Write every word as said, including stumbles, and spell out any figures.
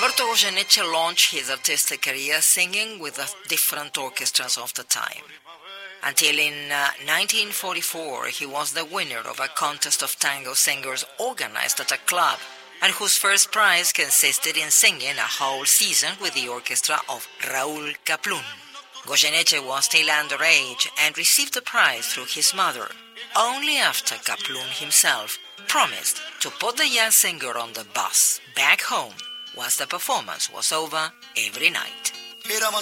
Roberto Goyeneche launched his artistic career singing with the different orchestras of the time. Until in uh, nineteen forty-four, he was the winner of a contest of tango singers organized at a club, and whose first prize consisted in singing a whole season with the orchestra of Raúl Kaplún. Goyeneche was still underage and received the prize through his mother, only after Kaplún himself promised to put the young singer on the bus back home once the performance was over every night.